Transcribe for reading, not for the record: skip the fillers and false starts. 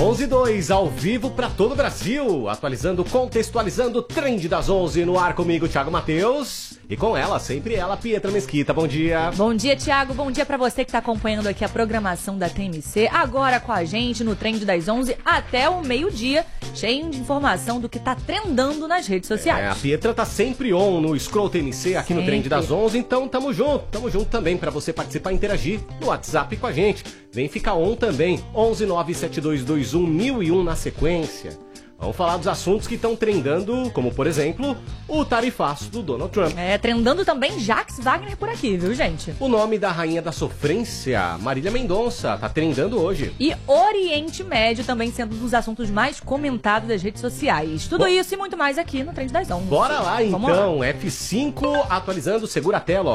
11:02, ao vivo para todo o Brasil, atualizando, contextualizando o Trend das 11 no ar comigo, Thiago Matheus, e com ela, sempre ela, Pietra Mesquita. Bom dia. Bom dia, Thiago. Bom dia para você que está acompanhando aqui a programação da TMC, agora com a gente no Trend das 11 até o meio-dia, cheio de informação do que tá trendando nas redes sociais. A Pietra tá sempre on no Scroll TMC aqui no Trend das 11, então tamo junto também para você participar e interagir no WhatsApp com a gente. Vem ficar on também, 11972211001 na sequência. Vamos falar dos assuntos que estão trendando, como, por exemplo, o tarifaço do Donald Trump. Trendando também Jax Wagner por aqui, viu, gente? O nome da rainha da sofrência, Marília Mendonça, tá trendando hoje. E Oriente Médio também sendo um dos assuntos mais comentados das redes sociais. Tudo isso e muito mais aqui no Trend das 11. Bora lá, então. F5 atualizando, segura a tela, ó.